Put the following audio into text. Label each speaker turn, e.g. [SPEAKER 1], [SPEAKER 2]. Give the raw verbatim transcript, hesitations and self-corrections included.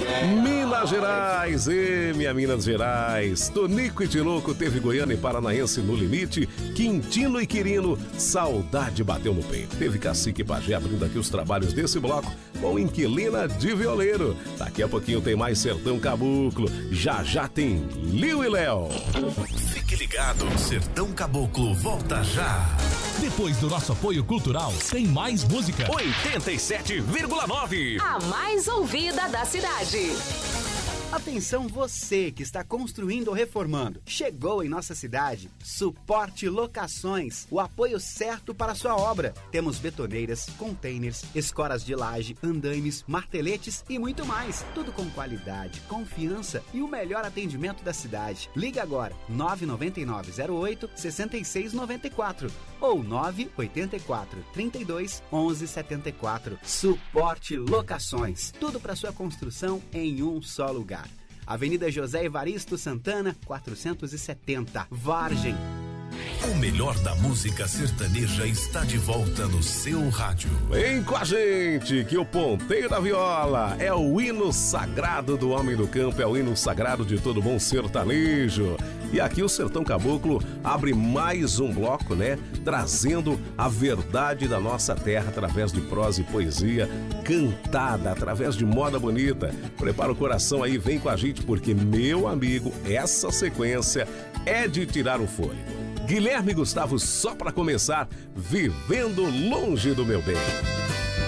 [SPEAKER 1] Minas Gerais, e minha Minas Gerais. Tonico e Tinoco teve Goiânia e Paranaense no limite. Quintino e Quirino, saudade bateu no peito. Teve Cacique e Pajé abrindo aqui os trabalhos desse bloco com Inquilina de Violeiro. Daqui a pouquinho tem mais Sertão Caboclo. Já já tem Liu e Léo.
[SPEAKER 2] Fique ligado, Sertão Caboclo volta já.
[SPEAKER 3] Depois do nosso apoio cultural, tem mais música.
[SPEAKER 2] oitenta e sete vírgula nove.
[SPEAKER 4] A mais ouvida da cidade.
[SPEAKER 5] Atenção você que está construindo ou reformando. Chegou em nossa cidade Suporte Locações, o apoio certo para a sua obra. Temos betoneiras, containers, escoras de laje, andaimes, marteletes e muito mais. Tudo com qualidade, confiança e o melhor atendimento da cidade. Liga agora nove nove nove zero oito seis seis nove quatro ou nove oito quatro, trinta e dois, onze setenta e quatro. Suporte Locações. Tudo para sua construção em um só lugar. Avenida José Evaristo Santana, quatrocentos e setenta, Vargem.
[SPEAKER 2] O melhor da música sertaneja está de volta no seu rádio.
[SPEAKER 1] Vem com a gente, que o Ponteio da Viola é o hino sagrado do homem do campo, é o hino sagrado de todo bom sertanejo. E aqui o Sertão Caboclo abre mais um bloco, né? Trazendo a verdade da nossa terra através de prosa e poesia cantada, através de moda bonita. Prepara o coração aí, vem com a gente, porque, meu amigo, essa sequência é de tirar o fôlego. Guilherme Gustavo, só para começar, Vivendo Longe do Meu Bem.